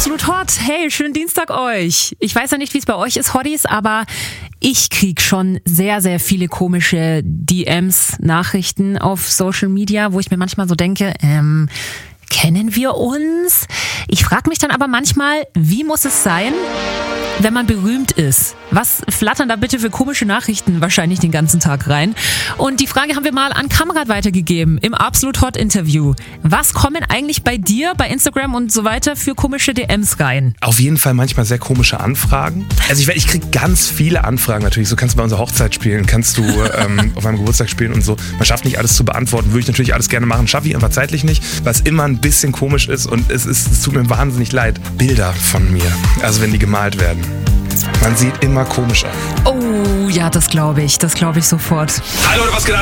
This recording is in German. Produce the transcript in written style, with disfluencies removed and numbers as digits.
Absolut Hot. Hey, schönen Dienstag euch. Ich weiß ja nicht, wie es bei euch ist, Hotties, aber ich krieg schon sehr, sehr viele komische DMs, Nachrichten auf Social Media, wo ich mir manchmal so denke, kennen wir uns? Ich frage mich dann aber manchmal, wie muss es sein, wenn man berühmt ist? Was flattern da bitte für komische Nachrichten wahrscheinlich den ganzen Tag rein? Und die Frage haben wir mal an Kamrat weitergegeben im Absolut Hot Interview. Was kommen eigentlich bei dir, bei Instagram und so weiter für komische DMs rein? Auf jeden Fall manchmal sehr komische Anfragen. Also ich kriege ganz viele Anfragen natürlich. So kannst du bei unserer Hochzeit spielen, kannst du auf meinem Geburtstag spielen und so. Man schafft nicht alles zu beantworten, würde ich natürlich alles gerne machen, schaffe ich einfach zeitlich nicht, was immer ein bisschen komisch ist und es tut mir wahnsinnig leid. Bilder von mir, also wenn die gemalt werden. Man sieht immer komisch aus. Oh ja, das glaube ich sofort. Hi Leute, was geht ab?